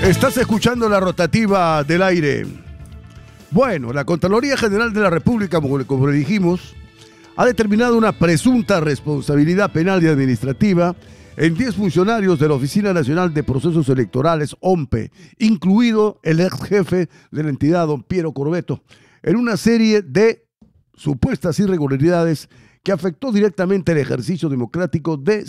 Estás escuchando la rotativa del aire. Bueno, la Contraloría General de la República, como le dijimos, ha determinado una presunta responsabilidad penal y administrativa en 10 funcionarios de la Oficina Nacional de Procesos Electorales, OMPE, incluido el ex jefe de la entidad, don Piero Corvetto, en una serie de supuestas irregularidades que afectó directamente el ejercicio democrático de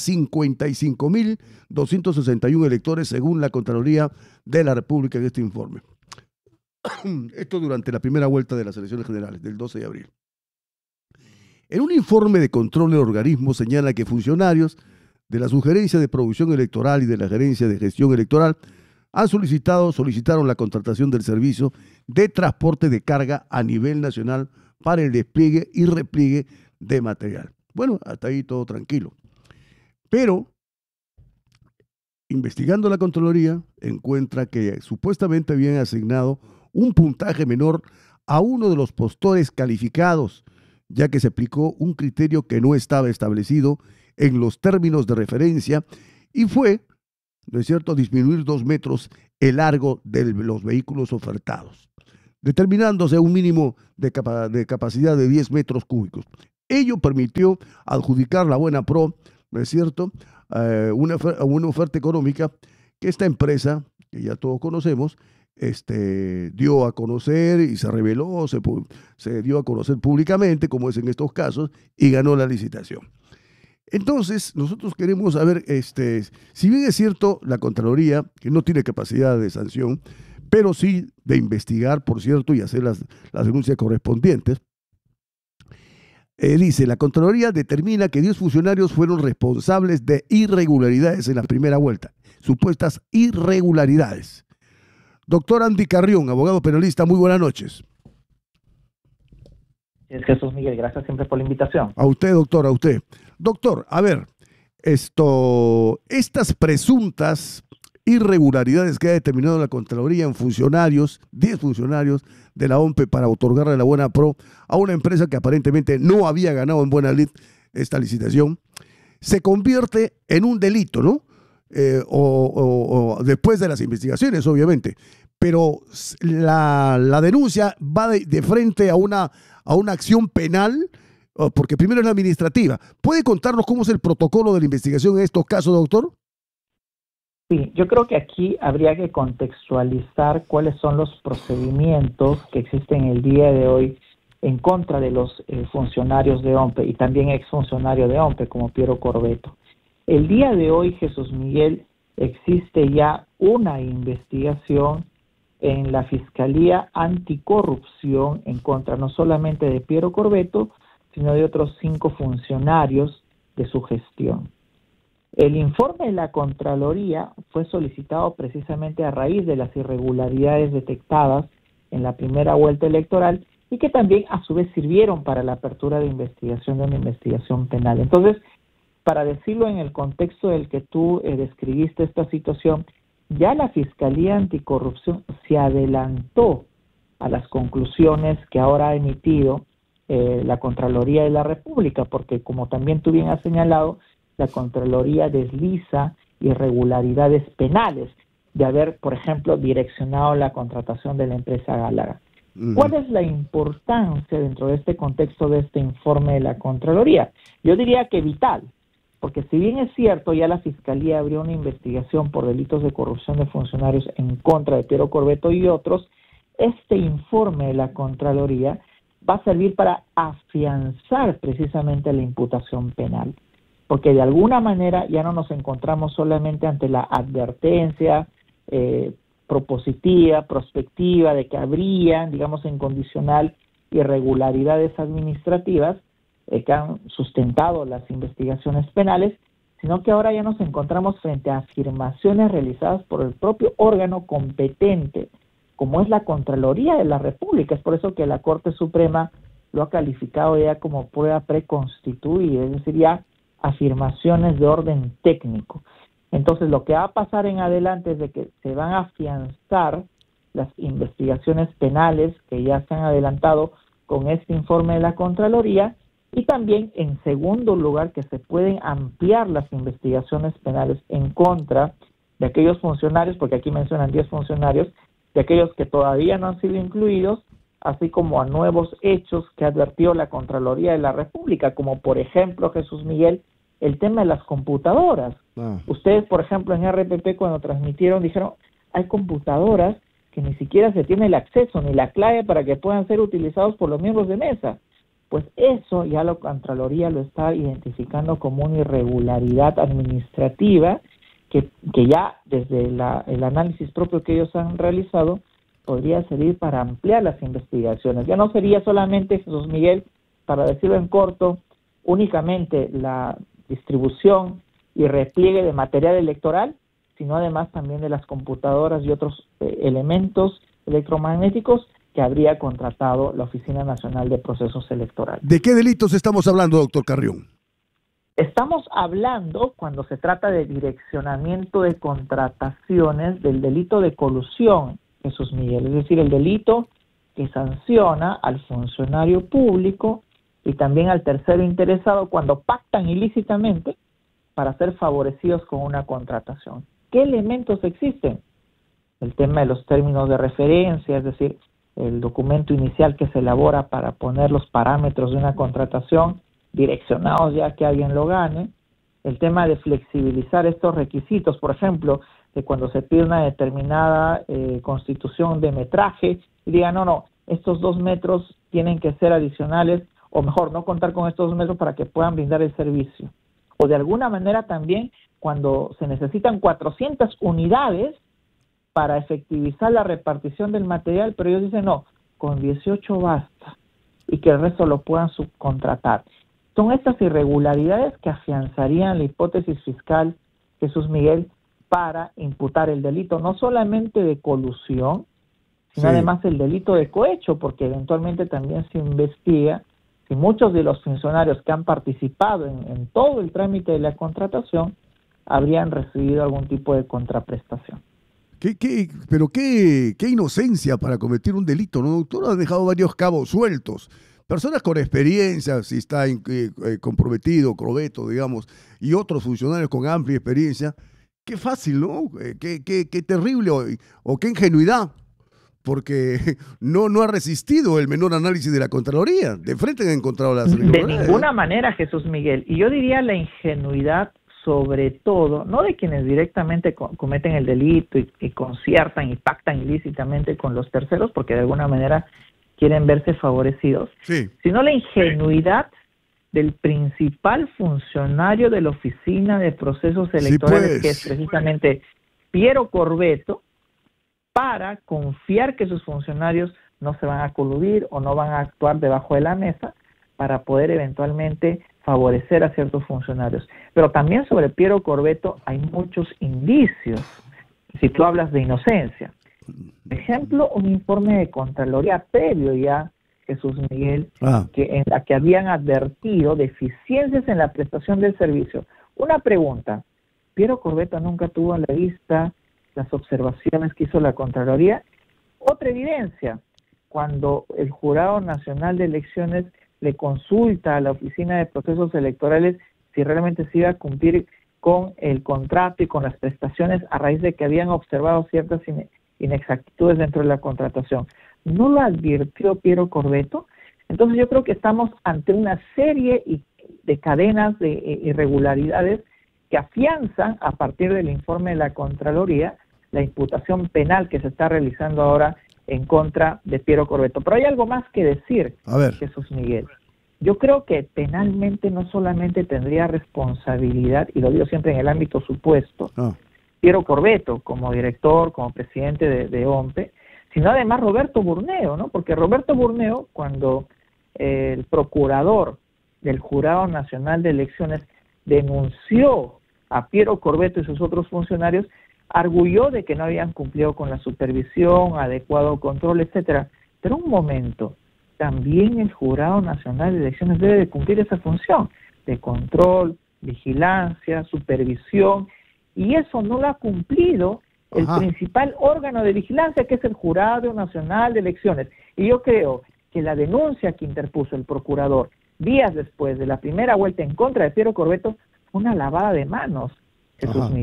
55.261 electores, según la Contraloría de la República en este informe. Esto durante la primera vuelta de las elecciones generales, del 12 de abril. En un informe de control del organismo señala que funcionarios de la Sugerencia de Producción Electoral y de la Gerencia de Gestión Electoral solicitaron la contratación del servicio de transporte de carga a nivel nacional para el despliegue y repliegue de material. Bueno, hasta ahí todo tranquilo. Pero, investigando la Contraloría, encuentra que supuestamente habían asignado un puntaje menor a uno de los postores calificados, ya que se aplicó un criterio que no estaba establecido en los términos de referencia y fue, ¿no es cierto?, disminuir 2 metros el largo de los vehículos ofertados, determinándose un mínimo de capacidad de 10 metros cúbicos. Ello permitió adjudicar la Buena Pro, ¿no es cierto?, una oferta económica que esta empresa, que ya todos conocemos, dio a conocer y se reveló, se dio a conocer públicamente, como es en estos casos, y ganó la licitación. Entonces, nosotros queremos saber, si bien es cierto, la Contraloría, que no tiene capacidad de sanción, pero sí de investigar, por cierto, y hacer las denuncias correspondientes, dice, la Contraloría determina que 10 funcionarios fueron responsables de irregularidades en la primera vuelta, supuestas irregularidades. Doctor Andy Carrión, abogado penalista, muy buenas noches. Es Jesús Miguel, gracias siempre por la invitación. A usted, doctor, a usted. Doctor, a ver, estas presuntas irregularidades que ha determinado la Contraloría en funcionarios, 10 funcionarios de la OMPE para otorgarle la Buena Pro a una empresa que aparentemente no había ganado en buena lid esta licitación, se convierte en un delito, ¿no? O después de las investigaciones, obviamente, pero la denuncia va de frente a una acción penal, porque primero es la administrativa. ¿Puede contarnos cómo es el protocolo de la investigación en estos casos, doctor? Sí, yo creo que aquí habría que contextualizar cuáles son los procedimientos que existen el día de hoy en contra de los funcionarios de OMPE y también exfuncionarios de OMPE como Piero Corvetto. El día de hoy, Jesús Miguel, existe ya una investigación en la Fiscalía Anticorrupción en contra no solamente de Piero Corvetto, sino de otros 5 funcionarios de su gestión. El informe de la Contraloría fue solicitado precisamente a raíz de las irregularidades detectadas en la primera vuelta electoral y que también a su vez sirvieron para la apertura de investigación de una investigación penal. Entonces, para decirlo en el contexto del que tú describiste esta situación, ya la Fiscalía Anticorrupción se adelantó a las conclusiones que ahora ha emitido la Contraloría de la República, porque como también tú bien has señalado, la Contraloría desliza irregularidades penales de haber, por ejemplo, direccionado la contratación de la empresa Gálaga. ¿Cuál es la importancia dentro de este contexto de este informe de la Contraloría? Yo diría que vital, porque si bien es cierto, ya la Fiscalía abrió una investigación por delitos de corrupción de funcionarios en contra de Piero Corvetto y otros, este informe de la Contraloría va a servir para afianzar precisamente la imputación penal, porque de alguna manera ya no nos encontramos solamente ante la advertencia propositiva, prospectiva, de que habrían, digamos en condicional, irregularidades administrativas que han sustentado las investigaciones penales, sino que ahora ya nos encontramos frente a afirmaciones realizadas por el propio órgano competente, como es la Contraloría de la República. Es por eso que la Corte Suprema lo ha calificado ya como prueba preconstituida, es decir, ya afirmaciones de orden técnico. Entonces, lo que va a pasar en adelante es de que se van a afianzar las investigaciones penales que ya se han adelantado con este informe de la Contraloría y también, en segundo lugar, que se pueden ampliar las investigaciones penales en contra de aquellos funcionarios, porque aquí mencionan 10 funcionarios, de aquellos que todavía no han sido incluidos, así como a nuevos hechos que advirtió la Contraloría de la República, como por ejemplo, Jesús Miguel, el tema de las computadoras. Ustedes, por ejemplo, en RPP cuando transmitieron dijeron, hay computadoras que ni siquiera se tiene el acceso ni la clave para que puedan ser utilizados por los miembros de mesa. Pues eso ya la Contraloría lo está identificando como una irregularidad administrativa que ya desde el análisis propio que ellos han realizado podría servir para ampliar las investigaciones. Ya no sería solamente, Jesús Miguel, para decirlo en corto, únicamente la distribución y repliegue de material electoral, sino además también de las computadoras y otros elementos electromagnéticos que habría contratado la Oficina Nacional de Procesos Electorales. ¿De qué delitos estamos hablando, doctor Carrión? Estamos hablando, cuando se trata de direccionamiento de contrataciones, del delito de colusión, Jesús Miguel, es decir, el delito que sanciona al funcionario público y también al tercero interesado cuando pactan ilícitamente para ser favorecidos con una contratación. ¿Qué elementos existen? El tema de los términos de referencia, es decir, el documento inicial que se elabora para poner los parámetros de una contratación direccionados ya que alguien lo gane, el tema de flexibilizar estos requisitos, por ejemplo, de cuando se pide una determinada constitución de metraje y digan, no, estos 2 metros tienen que ser adicionales, o mejor, no contar con estos 2 metros para que puedan brindar el servicio. O de alguna manera también, cuando se necesitan 400 unidades para efectivizar la repartición del material, pero ellos dicen, no, con 18 basta, y que el resto lo puedan subcontratar. Son estas irregularidades que afianzarían la hipótesis fiscal, Jesús Miguel, para imputar el delito, no solamente de colusión, sino además el delito de cohecho, porque eventualmente también se investiga si muchos de los funcionarios que han participado en todo el trámite de la contratación habrían recibido algún tipo de contraprestación. Pero qué inocencia para cometer un delito, ¿no, doctor? Han dejado varios cabos sueltos. Personas con experiencia, si está comprometido, Corbeto, digamos, y otros funcionarios con amplia experiencia. Qué fácil, ¿no? Qué terrible o qué ingenuidad, porque no ha resistido el menor análisis de la Contraloría. De frente han encontrado las irregularidades. De ninguna manera, Jesús Miguel. Y yo diría la ingenuidad, sobre todo, no de quienes directamente cometen el delito y conciertan y pactan ilícitamente con los terceros, porque de alguna manera quieren verse favorecidos, sino la ingenuidad del principal funcionario de la Oficina de Procesos Electorales, que es precisamente Piero Corbeto, para confiar que sus funcionarios no se van a coludir o no van a actuar debajo de la mesa para poder eventualmente favorecer a ciertos funcionarios. Pero también sobre Piero Corbeto hay muchos indicios, si tú hablas de inocencia. Por ejemplo, un informe de Contraloría previo ya, Jesús Miguel, en la que habían advertido deficiencias en la prestación del servicio. Una pregunta, ¿Piero Corbeto nunca tuvo a la vista las observaciones que hizo la Contraloría? Otra evidencia, cuando el Jurado Nacional de Elecciones le consulta a la Oficina de Procesos Electorales si realmente se iba a cumplir con el contrato y con las prestaciones a raíz de que habían observado ciertas inexactitudes dentro de la contratación. ¿No lo advirtió Piero Corbeto? Entonces yo creo que estamos ante una serie de cadenas de irregularidades que afianzan, a partir del informe de la Contraloría, la imputación penal que se está realizando ahora en contra de Piero Corbeto. Pero hay algo más que decir, Jesús Miguel. Yo creo que penalmente no solamente tendría responsabilidad, y lo digo siempre en el ámbito supuesto, Piero Corbeto como director, como presidente de OMPE, sino además Roberto Burneo, ¿no? Porque Roberto Burneo, cuando el procurador del Jurado Nacional de Elecciones denunció a Piero Corbeto y sus otros funcionarios, arguyó de que no habían cumplido con la supervisión, adecuado control, etcétera. Pero un momento, también el Jurado Nacional de Elecciones debe de cumplir esa función de control, vigilancia, supervisión, y eso no lo ha cumplido el principal órgano de vigilancia, que es el Jurado Nacional de Elecciones. Y yo creo que la denuncia que interpuso el procurador días después de la primera vuelta en contra de Piero Corbeto fue una lavada de manos, Jesús Miguel.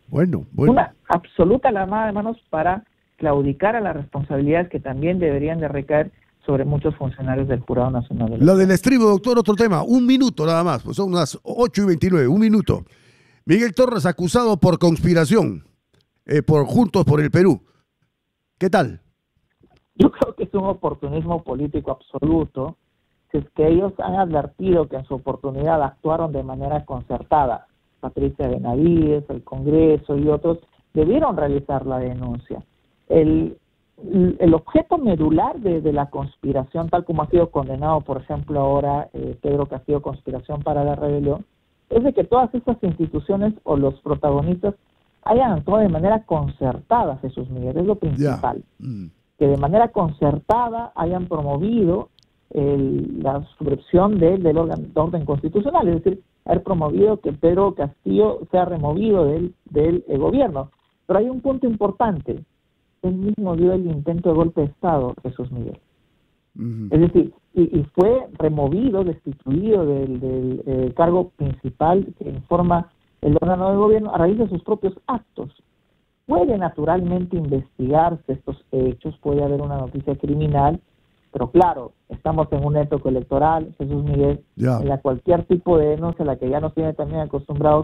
Bueno. Una absoluta lavada de manos para claudicar a las responsabilidades que también deberían de recaer sobre muchos funcionarios del Jurado Nacional Electoral. La del estribo, doctor, otro tema. 1 minuto nada más, pues son unas 8:29, 1 minuto. Miguel Torres acusado por conspiración por Juntos por el Perú. ¿Qué tal? Yo creo que es un oportunismo político absoluto, si es que ellos han advertido que en su oportunidad actuaron de manera concertada. Patricia Benavides, el Congreso y otros debieron realizar la denuncia. El objeto medular de la conspiración, tal como ha sido condenado, por ejemplo, ahora Pedro Castillo, conspiración para la rebelión, es de que todas estas instituciones o los protagonistas hayan actuado de manera concertada, Jesús Miguel, es lo principal. Que de manera concertada hayan promovido la suscripción del orden constitucional, es decir, haber promovido que Pedro Castillo sea removido del gobierno. Pero hay un punto importante: él mismo dio el intento de golpe de Estado, Jesús Miguel. Es decir, y fue removido, destituido del cargo principal que informa el órgano de gobierno a raíz de sus propios actos. Puede naturalmente investigarse estos hechos, puede haber una noticia criminal, pero claro, estamos en una época electoral, Jesús Miguel, en la cualquier tipo de denuncia, a la que ya nos tiene también acostumbrados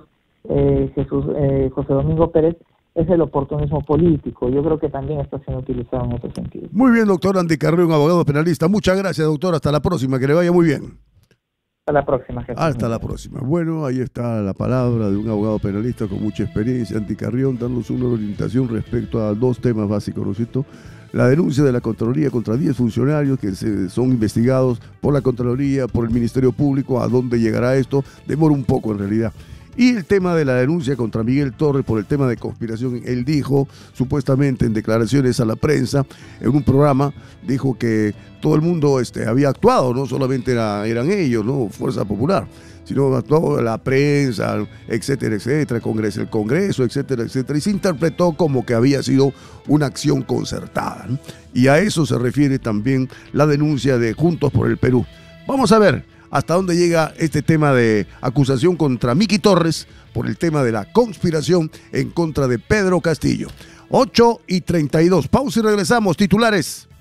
José Domingo Pérez, es el oportunismo político. Yo creo que también está siendo utilizado en ese sentido. Muy bien, doctor Andy Carrión, abogado penalista. Muchas gracias, doctor. Hasta la próxima. Que le vaya muy bien. Hasta la próxima, Jesús. Hasta la próxima. Bueno, ahí está la palabra de un abogado penalista con mucha experiencia, Andy Carrión, dándonos una orientación respecto a 2 temas básicos, ¿no es cierto? La denuncia de la Contraloría contra 10 funcionarios que son investigados por la Contraloría, por el Ministerio Público. ¿A dónde llegará esto? Demora un poco en realidad. Y el tema de la denuncia contra Miguel Torres por el tema de conspiración. Él dijo, supuestamente en declaraciones a la prensa, en un programa, dijo que todo el mundo había actuado, no solamente eran ellos, ¿no? Fuerza Popular, sino toda la prensa, etcétera, etcétera, el Congreso, etcétera, etcétera. Y se interpretó como que había sido una acción concertada, ¿no? Y a eso se refiere también la denuncia de Juntos por el Perú. Vamos a ver hasta dónde llega este tema de acusación contra Miki Torres por el tema de la conspiración en contra de Pedro Castillo. 8:32. Pausa y regresamos. Titulares.